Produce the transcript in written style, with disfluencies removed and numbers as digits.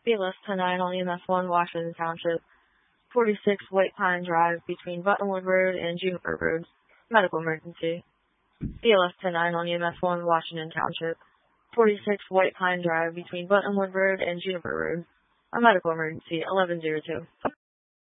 BLS 109 on EMS1, Washington Township. 46 White Pine Drive between Buttonwood Road and Juniper Road. Medical emergency. BLS 109 on EMS1, Washington Township. 46 White Pine Drive between Buttonwood Road and Juniper Road. A medical emergency, 1102.